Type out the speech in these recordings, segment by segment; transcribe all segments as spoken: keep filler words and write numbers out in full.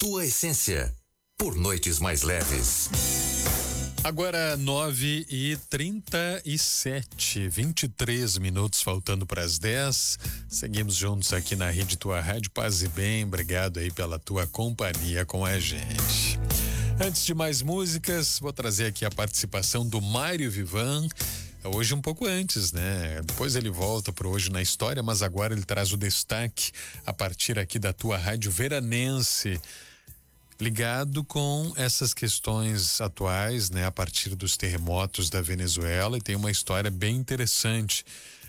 tua essência, por noites mais leves. Agora nove e trinta e sete, vinte e três minutos faltando para as dez. Seguimos juntos aqui na Rede Tua Rádio. Paz e bem, obrigado aí pela tua companhia com a gente. Antes de mais músicas, vou trazer aqui a participação do Mário Vivan. Hoje um pouco antes, né? Depois ele volta para Hoje na História, mas agora ele traz o destaque a partir aqui da Tua Rádio Veranense, ligado com essas questões atuais, né? A partir dos terremotos da Venezuela, e tem uma história bem interessante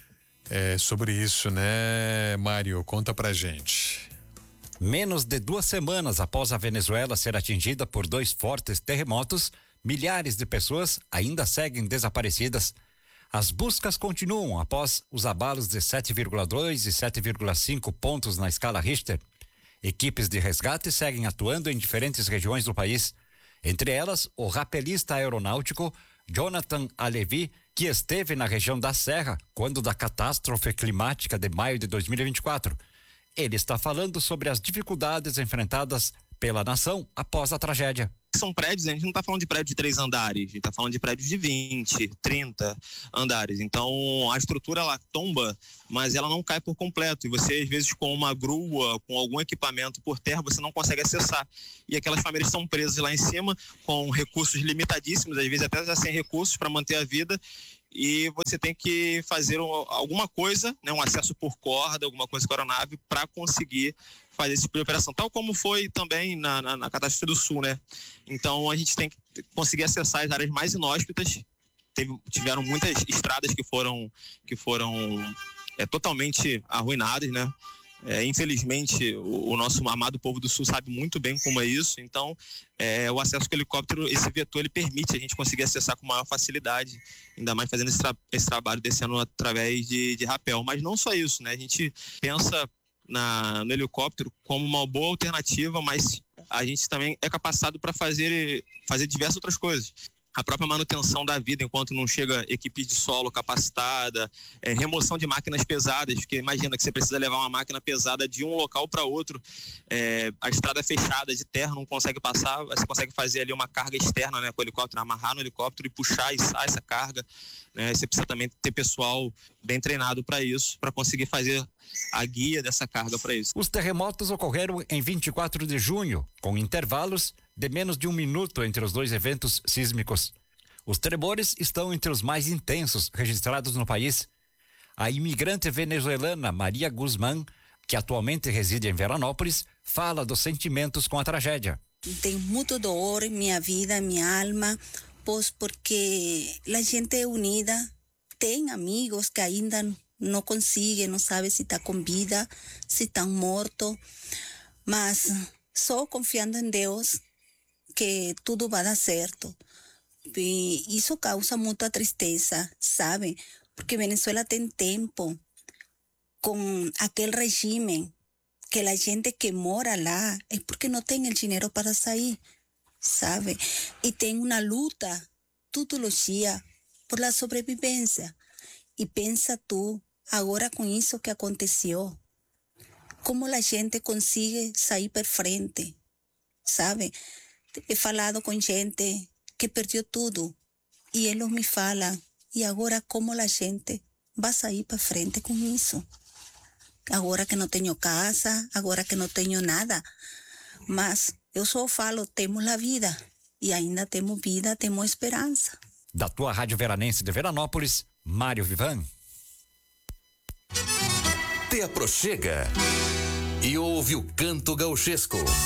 é, sobre isso, né, Mário? Conta pra gente. Menos de duas semanas após a Venezuela ser atingida por dois fortes terremotos, milhares de pessoas ainda seguem desaparecidas. As buscas continuam após os abalos de sete vírgula dois e sete vírgula cinco pontos na escala Richter. Equipes de resgate seguem atuando em diferentes regiões do país. Entre elas, o rapelista aeronáutico Jonathan Alevi, que esteve na região da Serra quando da catástrofe climática de maio de dois mil e vinte e quatro. Ele está falando sobre as dificuldades enfrentadas pela nação após a tragédia. São prédios, a gente não está falando de prédio de três andares, a gente está falando de prédios de vinte, trinta andares. Então a estrutura ela tomba, mas ela não cai por completo. E você, às vezes, com uma grua, com algum equipamento por terra, você não consegue acessar. E aquelas famílias estão presas lá em cima, com recursos limitadíssimos, às vezes até já sem recursos para manter a vida. E você tem que fazer alguma coisa, né, um acesso por corda, alguma coisa com a aeronave, para conseguir fazer esse tipo de operação, tal como foi também na, na, na catástrofe do Sul, né? Então a gente tem que conseguir acessar as áreas mais inóspitas. Teve, tiveram muitas estradas que foram, que foram é, totalmente arruinadas, né? É, infelizmente, o, o nosso amado povo do Sul sabe muito bem como é isso. Então, é, o acesso com o helicóptero, esse vetor, ele permite a gente conseguir acessar com maior facilidade, ainda mais fazendo esse, tra- esse trabalho descendo através de, de rapel. Mas não só isso, né? A gente pensa na, no helicóptero como uma boa alternativa, mas a gente também é capacitado para fazer, fazer diversas outras coisas. A própria manutenção da vida enquanto não chega equipe de solo capacitada, é, remoção de máquinas pesadas, porque imagina que você precisa levar uma máquina pesada de um local para outro, é, a estrada fechada de terra não consegue passar, você consegue fazer ali uma carga externa, né, com o helicóptero, amarrar no helicóptero e puxar e sai essa carga, né, você precisa também ter pessoal bem treinado para isso, para conseguir fazer a guia dessa carga para isso. Os terremotos ocorreram em vinte e quatro de junho, com intervalos de menos de um minuto entre os dois eventos sísmicos. Os tremores estão entre os mais intensos registrados no país. A imigrante venezuelana Maria Guzmán, que atualmente reside em Veranópolis, fala dos sentimentos com a tragédia. Tenho muito dor em minha vida, em minha alma, pois porque a gente é unida, tem amigos que ainda não conseguem, não sabe se está com vida, se estão mortos, mas só confiando em Deus que tudo vai dar certo. E isso causa muita tristeza, sabe? Porque Venezuela tem tempo com aquele regime que a gente que mora lá é porque não tem o dinheiro para sair, sabe? E tem uma luta todos os dias por a sobrevivência. E pensa tu, agora com isso que aconteceu, como a gente consegue sair para frente, sabe? He falado com gente que perdeu tudo e eles me falam, e agora como a gente vai sair para frente com isso? Agora que não tenho casa, agora que não tenho nada, mas eu só falo, temos a vida, e ainda temos vida, temos esperança. Da Tua Rádio Veranense de Veranópolis, Mário Vivan. Te aproxega e ouve o canto gauchesco.